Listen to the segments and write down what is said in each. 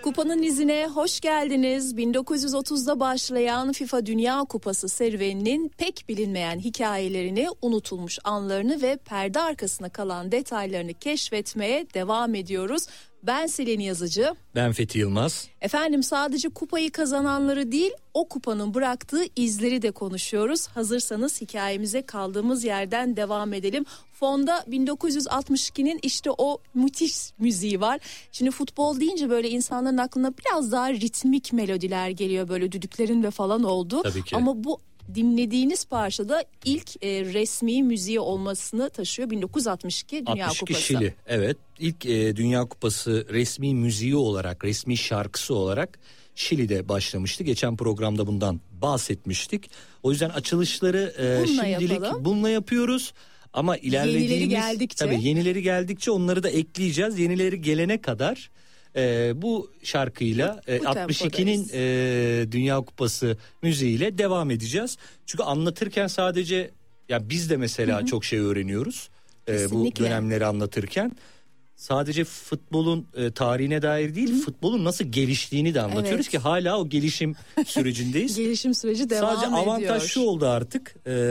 Kupanın izine hoş geldiniz. 1930'da başlayan FIFA Dünya Kupası serüveninin pek bilinmeyen hikayelerini, unutulmuş anlarını ve perde arkasına kalan detaylarını keşfetmeye devam ediyoruz. Ben Selin Yazıcı. Ben Fethi Yılmaz. Efendim, sadece kupayı kazananları değil, o kupanın bıraktığı izleri de konuşuyoruz. Hazırsanız hikayemize kaldığımız yerden devam edelim. Fonda 1962'nin işte o müthiş müziği var. Şimdi futbol deyince böyle insanların aklına biraz daha ritmik melodiler geliyor. Böyle düdüklerin ve falan oldu. Tabii ki. Ama bu dinlediğiniz parçada ilk resmi müziği olmasını taşıyor. 1962 Dünya 62 Kupası. Şili, evet. İlk Dünya Kupası resmi müziği olarak, resmi şarkısı olarak Şili'de başlamıştı. Geçen programda bundan bahsetmiştik. O yüzden açılışları şimdilik bununla yapıyoruz. Ama yenileri geldikçe onları da ekleyeceğiz. Yenileri gelene kadar bu şarkıyla 62'nin Dünya Kupası müziğiyle devam edeceğiz. Çünkü anlatırken sadece ya biz de mesela çok şey öğreniyoruz. Bu dönemleri anlatırken. Sadece futbolun tarihine dair değil, futbolun nasıl geliştiğini de anlatıyoruz ki hala o gelişim sürecindeyiz. Gelişim süreci devam ediyor. Sadece avantaj şu oldu artık,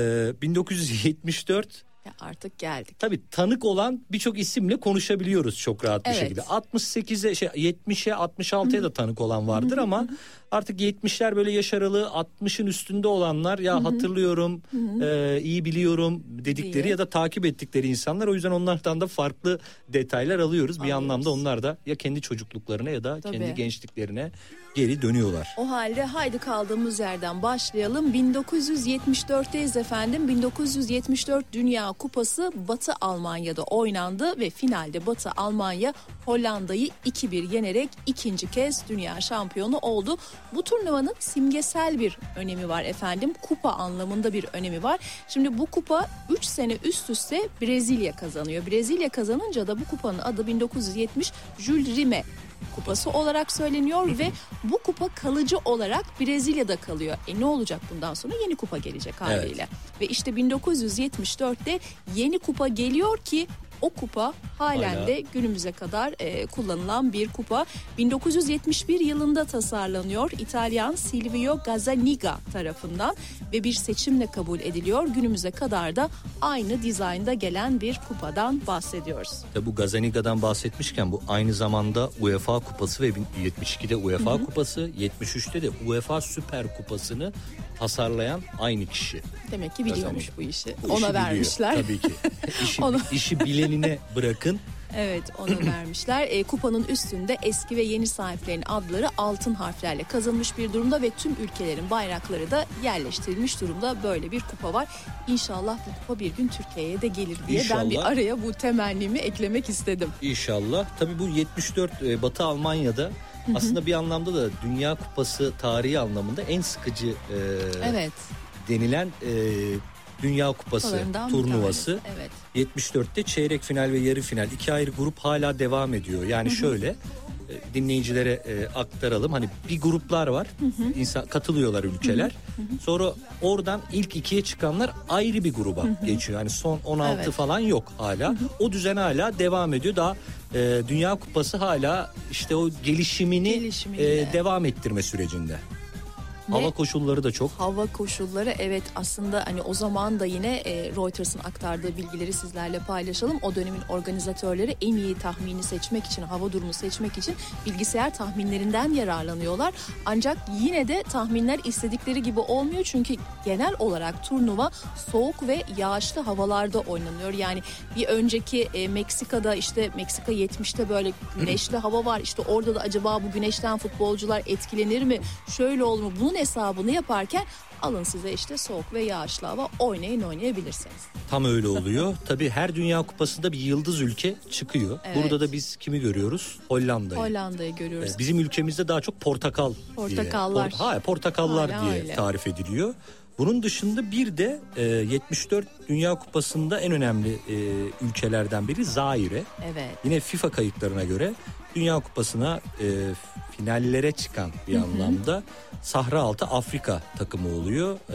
1974 artık geldik. Tabii tanık olan birçok isimle konuşabiliyoruz çok rahat bir şekilde. 68'e 70'e 66'ya da tanık olan vardır ama artık 70'ler böyle yaş aralığı 60'ın üstünde olanlar ya hatırlıyorum, iyi biliyorum dedikleri ya da takip ettikleri insanlar. O yüzden onlardan da farklı detaylar alıyoruz. Bir anlamda onlar da ya kendi çocukluklarına ya da kendi gençliklerine geri dönüyorlar. O halde haydi kaldığımız yerden başlayalım. 1974'teyiz efendim. 1974 Dünya Kupası Batı Almanya'da oynandı ve finalde Batı Almanya Hollanda'yı 2-1 yenerek ikinci kez dünya şampiyonu oldu. Bu turnuvanın simgesel bir önemi var efendim. Kupa anlamında bir önemi var. Şimdi bu kupa 3 sene üst üste Brezilya kazanıyor. Brezilya kazanınca da bu kupanın adı 1970 Jules Rimet Kupası olarak söyleniyor ve bu kupa kalıcı olarak Brezilya'da kalıyor. Ne olacak bundan sonra? Yeni kupa gelecek haliyle. Ve işte 1974'te yeni kupa geliyor ki o kupa halen de günümüze kadar kullanılan bir kupa. 1971 yılında tasarlanıyor İtalyan Silvio Gazzaniga tarafından ve bir seçimle kabul ediliyor. Günümüze kadar da aynı dizaynda gelen bir kupadan bahsediyoruz. Bu Gazzaniga'dan bahsetmişken bu aynı zamanda UEFA Kupası ve 72'de UEFA Kupası, 73'te de UEFA Süper Kupası'nı tasarlayan aynı kişi. Demek ki biliyormuş bu işi. Ona vermişler. Tabii ki. İşi bilenine bırakın. Evet, onu vermişler. Kupanın üstünde eski ve yeni sahiplerin adları altın harflerle kazınmış bir durumda ve tüm ülkelerin bayrakları da yerleştirilmiş durumda. Böyle bir kupa var. İnşallah bu kupa bir gün Türkiye'ye de gelir diye ben bir araya bu temennimi eklemek istedim. İnşallah. Tabii bu 74 Batı Almanya'da aslında bir anlamda da Dünya Kupası tarihi anlamında en sıkıcı denilen Dünya Kupası turnuvası. 74'te çeyrek final ve yarı final 2 ayrı grup hala devam ediyor. Yani şöyle dinleyicilere aktaralım. Hani bir gruplar var. İnsan katılıyorlar ülkeler. Sonra oradan ilk 2'ye çıkanlar ayrı bir gruba geçiyor. Yani son 16 falan yok hala. O düzen hala devam ediyor. Daha Dünya Kupası hala işte o gelişimini devam ettirme sürecinde. Hava koşulları da çok. Hava koşulları aslında hani o zaman da yine Reuters'ın aktardığı bilgileri sizlerle paylaşalım. O dönemin organizatörleri en iyi tahmini seçmek için, hava durumu seçmek için bilgisayar tahminlerinden yararlanıyorlar. Ancak yine de tahminler istedikleri gibi olmuyor çünkü genel olarak turnuva soğuk ve yağışlı havalarda oynanıyor. Yani bir önceki Meksika'da işte Meksika 70'te böyle güneşli hava var. İşte orada da acaba bu güneşten futbolcular etkilenir mi? Şöyle olur mu? Bunun hesabını yaparken alın size işte soğuk ve yağışlı hava, oynayabilirsiniz. Tam öyle oluyor. Tabii her Dünya Kupası'nda bir yıldız ülke çıkıyor. Burada da biz kimi görüyoruz? Hollanda'yı görüyoruz. Bizim ülkemizde daha çok portakallar diye tarif ediliyor. Bunun dışında bir de 74 Dünya Kupası'nda en önemli ülkelerden biri Zaire. Yine FIFA kayıtlarına göre Dünya Kupası'na finallere çıkan bir anlamda Sahra Altı Afrika takımı oluyor.